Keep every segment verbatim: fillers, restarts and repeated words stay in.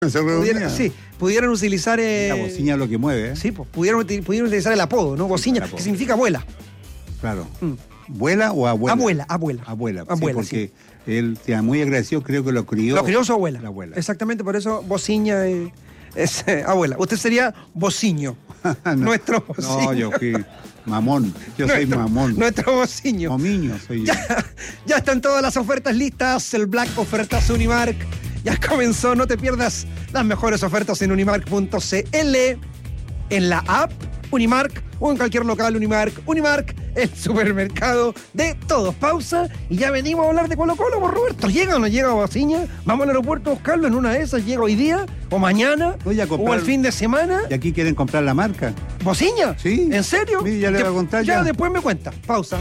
Se Pudiera, sí, pudieran utilizar... Eh, la bocina lo que mueve, ¿eh? Sí, pues, pudieran, pudieran utilizar el apodo, ¿no? Bocina, que significa abuela. Claro. Mm. ¿Vuela o abuela? Abuela, abuela. Abuela, abuela sí, porque sí. él, sea muy agradecido, creo que lo crió. Lo crió su abuela. La abuela. Exactamente, por eso bociña eh, es eh, abuela. Usted sería bociño. no, nuestro bociño. No, yo fui mamón. Yo nuestro, soy mamón. Nuestro bociño. Momiño soy yo. Ya, ya están todas las ofertas listas. El Black Ofertas Unimark ya comenzó. No te pierdas las mejores ofertas en unimark punto c l, en la app Unimark o en cualquier local Unimark. Unimark, el supermercado de todos. Pausa y ya venimos a hablar de Colo Colo, por Roberto. ¿Llega o no llega a Bociña? Vamos al aeropuerto a buscarlo en una de esas. ¿Llega hoy día o mañana o el fin de semana? ¿Y aquí quieren comprar la marca? ¿Bociña? Sí. ¿En serio? Sí, ya le voy a contar ya. Ya después me cuenta. Pausa.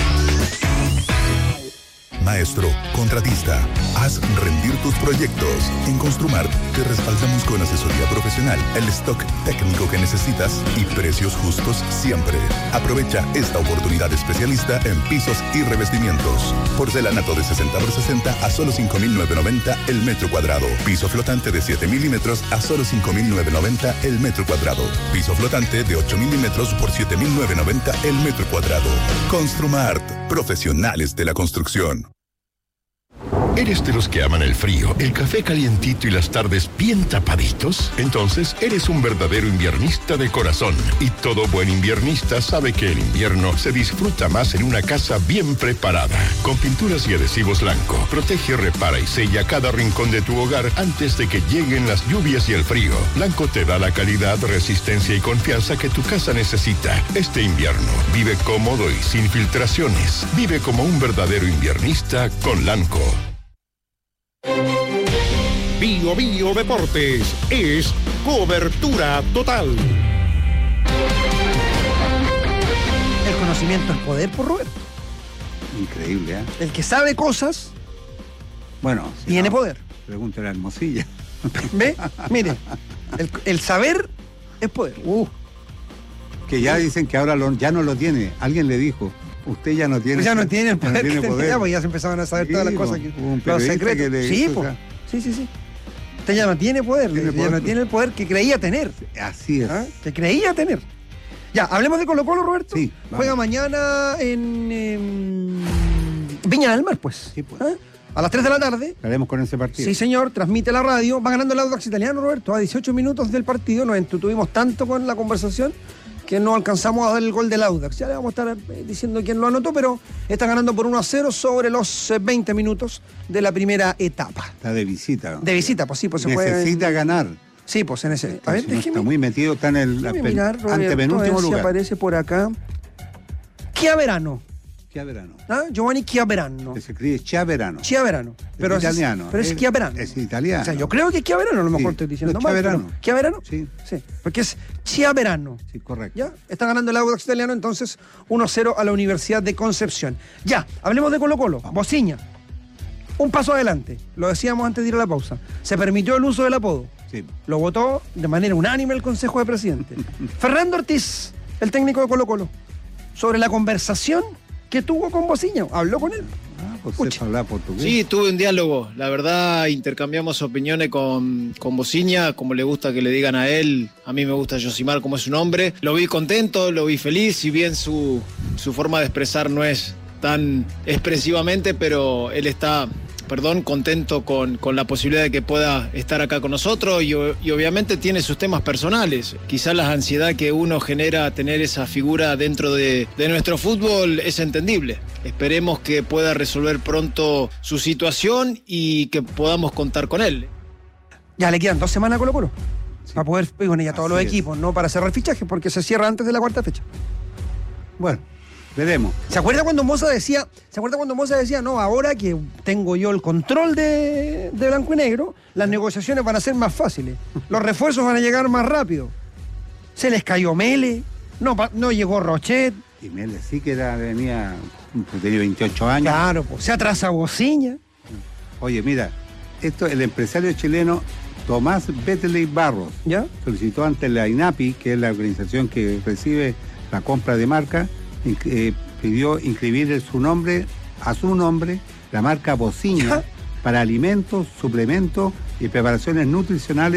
Maestro, contratista, haz rendir tus proyectos. En Construmart te respaldamos con asesoría profesional, el stock técnico que necesitas y precios justos siempre. Aprovecha esta oportunidad especialista en pisos y revestimientos. Porcelanato de sesenta por sesenta a solo cinco mil novecientos noventa el metro cuadrado. Piso flotante de siete milímetros a solo cinco mil novecientos noventa el metro cuadrado. Piso flotante de ocho milímetros por siete mil novecientos noventa el metro cuadrado. Construmart, profesionales de la construcción. ¿Eres de los que aman el frío, el café calientito y las tardes bien tapaditos? Entonces eres un verdadero inviernista de corazón. Y todo buen inviernista sabe que el invierno se disfruta más en una casa bien preparada. Con pinturas y adhesivos Lanco, protege, repara y sella cada rincón de tu hogar antes de que lleguen las lluvias y el frío. Lanco te da la calidad, resistencia y confianza que tu casa necesita. Este invierno, vive cómodo y sin filtraciones. Vive como un verdadero inviernista con Lanco. Bio Bio Deportes es cobertura total. El conocimiento es poder, por Roberto. Increíble, ¿eh? El que sabe cosas, bueno, si tiene no, poder. Pregúntale a Hermosilla. ¿Ve? Mire, el, el saber es poder. Uh, que ya dicen que ahora lo, ya no lo tiene. Alguien le dijo, usted ya no tiene. Ya no tiene el poder, no tiene que poder. tenía, pues ya se empezaban a saber sí, todas las cosas. Que, un los secretos. Que le sí, hizo, pues. o sea, sí, sí, sí. Usted ya no tiene poder, tiene ya poder. no tiene el poder que creía tener. Así es. ¿Ah? Que creía tener. Ya, hablemos de Colo Colo, Roberto. Sí. Juega mañana en, en Viña del Mar, pues. Sí, pues. ¿Ah? A las tres de la tarde. Estaremos con ese partido. Sí, señor, transmite la radio. Va ganando el Audax Italiano, Roberto. A dieciocho minutos del partido. Nos entretuvimos tanto con la conversación que no alcanzamos a dar el gol del Audax. Ya le vamos a estar diciendo quién lo anotó, pero está ganando por uno a cero sobre los veinte minutos de la primera etapa. Está de visita, ¿no? De visita, pues sí, pues se juega. Necesita en... ganar. Sí, pues en ese. Está, a ver, si no déjeme. Está muy metido, está en el Déjeme mirar, Roberto, antepenúltimo a ver lugar. si aparece por acá. Chiaverano. Chiaverano. ¿Ah? Giovanni Chiaverano. Que se escribe Chiaverano. Chiaverano. Pero es italiano. Es, pero es, es Chiaverano. Es italiano. O sea, yo creo que es Chiaverano, a lo mejor sí. estoy diciendo no, mal. Chiaverano. ¿Chiaverano? Sí. Sí. Porque es Chiaverano. Sí, correcto. ¿Ya? Está ganando el Audax Italiano, entonces uno a cero a la Universidad de Concepción. Ya, hablemos de Colo Colo. Bociña. Un paso adelante. Lo decíamos antes de ir a la pausa. Se permitió el uso del apodo. Sí. Lo votó de manera unánime el Consejo de Presidentes. Fernando Ortiz, el técnico de Colo Colo, sobre la conversación que tuvo con Bociña. Habló con él. Ah, pues usted habla portugués. Sí, tuve un diálogo. La verdad, intercambiamos opiniones con, con Bociña, como le gusta que le digan a él. A mí me gusta Josimar como es su nombre. Lo vi contento, lo vi feliz, si bien su, su forma de expresar no es tan expresivamente, pero él está... perdón, contento con, con la posibilidad de que pueda estar acá con nosotros y, y obviamente tiene sus temas personales. Quizás la ansiedad que uno genera tener esa figura dentro de, de nuestro fútbol es entendible. Esperemos que pueda resolver pronto su situación y que podamos contar con él. Ya le quedan dos semanas a Colo Colo. Sí. Para poder ir con ella todos Así los es. equipos, no para cerrar fichaje, porque se cierra antes de la cuarta fecha. Bueno. Veremos. ¿Se acuerda cuando Moza decía, ¿se acuerda cuando Moza decía, no, ahora que tengo yo el control de, de blanco y negro, las negociaciones van a ser más fáciles, los refuerzos van a llegar más rápido? Se les cayó Mele, no, no llegó Rochet. Y Mele sí que era, venía, tenía veintiocho años. Claro, pues se atrasa Bociña. Oye, mira, esto el empresario chileno Tomás Betley Barros ¿ya? solicitó ante la INAPI, que es la organización que recibe la compra de marca, Eh, pidió inscribir su nombre, a su nombre, la marca Bociña para alimentos, suplementos y preparaciones nutricionales